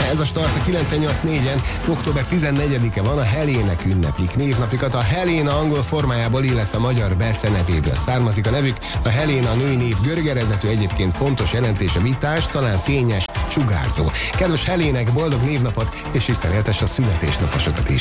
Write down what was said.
Ez a start a 98.4-en, október 14-e van, a Helének ünneplik névnapikat. A Helena angol formájából, illetve magyar Bece nevéből származik a nevük. A Helena női név görög eredetű, egyébként pontos jelentése vitás, talán fényes, sugárzó. Kedves Helének, boldog névnapot, és Isten éltesse a születésnaposokat is!